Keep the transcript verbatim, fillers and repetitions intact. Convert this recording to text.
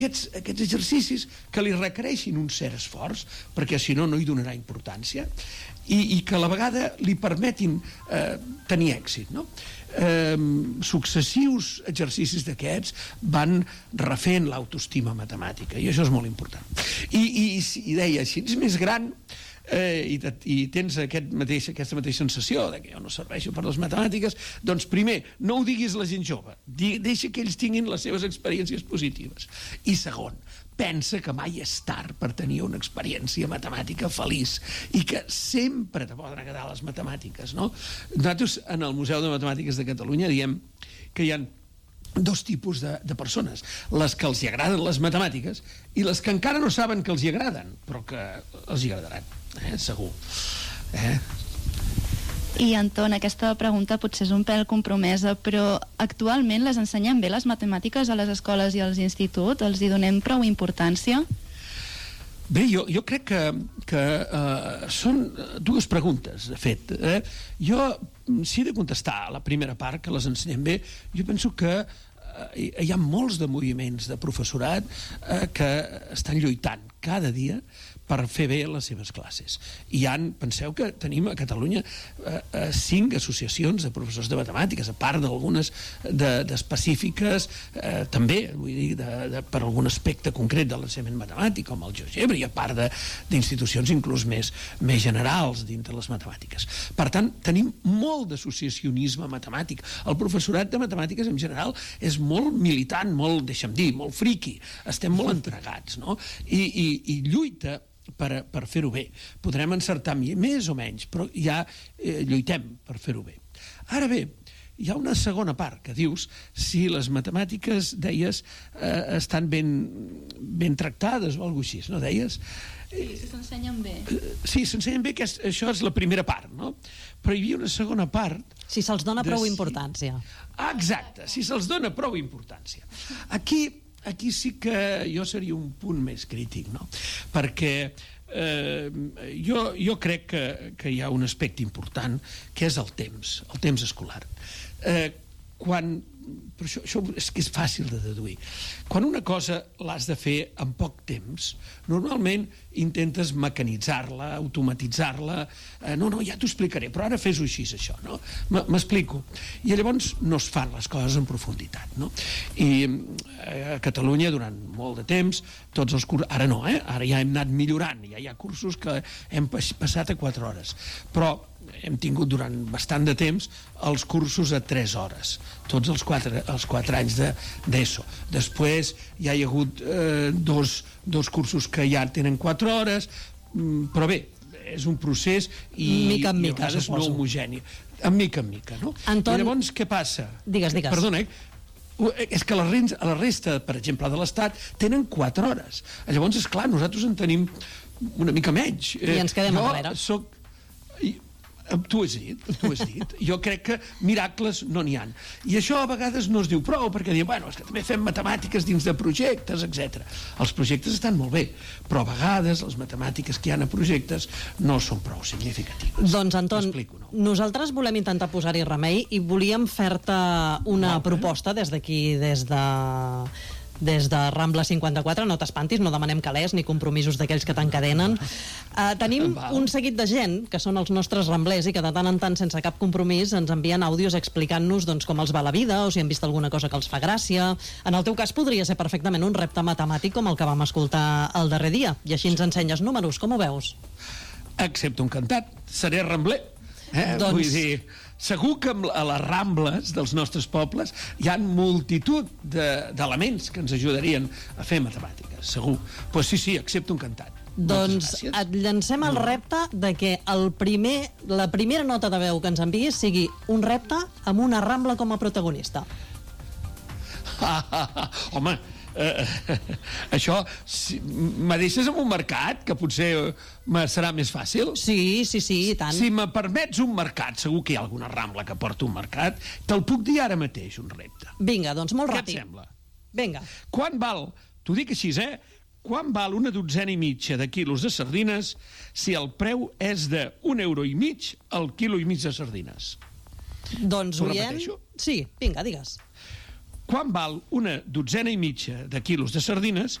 aquests, aquests exercicis que li requereixin un cert esforç, perquè si no no hi donarà importància, i, i que a la vegada li permetin eh, tenir èxit, no? Eh, successius exercicis d'aquests van refent l'autoestima matemàtica, i això és molt important. I, i, i deia, si ets més gran eh, i, te, i tens aquest mateix, aquesta mateixa sensació de que jo no serveixo per les matemàtiques, doncs primer, no ho diguis a la gent jove, di, deixa que ells tinguin les seves experiències positives, i segon, pensa que mai és tard per tenir una experiència matemàtica feliç i que sempre te poden agradar les matemàtiques, no? Nosaltres en el Museu de Matemàtiques de Catalunya diem que hi ha dos tipus de, de persones, les que els hi agraden les matemàtiques i les que encara no saben que els hi agraden, però que els hi agradaran, eh? Segur. Eh? I, Anton, aquesta pregunta potser és un pèl compromesa, però actualment les ensenyem bé les matemàtiques a les escoles i als instituts? Els hi donem prou importància? Bé, jo, jo crec que, que uh, són dues preguntes, de fet. Eh? Jo, si he de contestar a la primera part, que les ensenyem bé, jo penso que uh, hi ha molts de moviments de professorat uh, que estan lluitant cada dia per fer bé les seves classes. I han, penseu que tenim a Catalunya eh, eh, cinc associacions de professors de matemàtiques, a part d'algunes d'específiques, de, eh, també, vull dir, de, de, per algun aspecte concret de l'ensenyament matemàtic, com el GeoGebra, i a part d'institucions inclús més, més generals dintre les matemàtiques. Per tant, tenim molt d'associacionisme matemàtic. El professorat de matemàtiques en general és molt militant, molt, deixa'm dir, molt friqui. Estem molt entregats, no? I, i, i lluita per, per fer-ho bé. Podrem encertar més o menys, però ja eh, lluitem per fer-ho bé. Ara bé, hi ha una segona part que dius si les matemàtiques, deies, eh, estan ben, ben tractades o alguna cosa així, no deies? Sí, s'ensenyen bé. Eh, sí, s'ensenyen bé, que és, això és la primera part, no? Però hi havia una segona part... Si se'ls dona prou si... importància. Ah, exacte, si se'ls dona prou importància. Aquí... Aquí sí que jo seria un punt més crític, no? Perquè eh, jo, jo crec que, que hi ha un aspecte important, que és el temps, el temps escolar. Eh, quan, però això, això és que és fàcil de deduir. Quan una cosa l'has de fer en poc temps, normalment intentes mecanitzar-la, automatitzar-la, eh, no, no, ja t'ho explicaré, però ara fes-ho així, això, no? M'explico. I llavors no es fan les coses en profunditat, no? I eh, a Catalunya, durant molt de temps, tots els cursos, ara no, eh? Ara ja hem anat millorant, ja hi ha cursos que hem passat a quatre hores, però hem tingut durant bastant de temps els cursos a tres hores, tots els quatre, els quatre anys d'ESO. De, Després ja hi ha hagut eh, dos, dos cursos que ja tenen quatre hores, però bé, és un procés i, mica en mica, i a vegades no homogeni. En mica en mica, no? Anton... I llavors què passa? Digues, digues. Perdona, eh? És que la resta, la resta, per exemple, de l'Estat, tenen quatre hores. Llavors, esclar, nosaltres en tenim una mica menys. I ens quedem jo enrere. Soc... Tu has dit, tu has dit. Jo crec que miracles no n'hi ha. I això a vegades no es diu prou, perquè diuen, bueno, és que també fem matemàtiques dins de projectes, etcètera. Els projectes estan molt bé, però a vegades les matemàtiques que hi ha a projectes no són prou significatives. Doncs, Anton, no? nosaltres volem intentar posar-hi remei i volíem fer-te una Molt bé. proposta des d'aquí, des de... des de Rambla cinquanta-quatre, no t'espantis, no demanem calés ni compromisos d'aquells que t'encadenen. Uh, tenim Val. un seguit de gent, que són els nostres ramblers, i que de tant en tant, sense cap compromís, ens envien àudios explicant-nos doncs, com els va la vida, o si han vist alguna cosa que els fa gràcia. En el teu cas podria ser perfectament un repte matemàtic com el que vam escoltar el darrer dia, i així ens ensenyes números, com ho veus? Excepte encantat, seré rambler. Eh? Doncs... Vull dir, segur que a les rambles dels nostres pobles hi ha multitud d'elements de, que ens ajudarien a fer matemàtiques, segur. Doncs pues sí, sí, accepto encantat. Doncs et llancem el repte de que el primer, la primera nota de veu que ens enviïs sigui un repte amb una rambla com a protagonista. Ah, ah, ah. Home, eh, això si, me deixes en un mercat que potser me serà més fàcil? Sí, sí, sí, i tant. Si me permets un mercat, segur que hi ha alguna rambla que porta un mercat, te'l puc dir ara mateix, un repte. Vinga, doncs molt Què ràpid. et sembla? Vinga. Quan val, t'ho dic així, eh? Quan val una dotzena i mitja de quilos de sardines si el preu és de un euro i mig al quilo i mig de sardines? Doncs Ho oient... repeteixo? Sí, vinga, digues. quan val una dotzena i mitja de quilos de sardines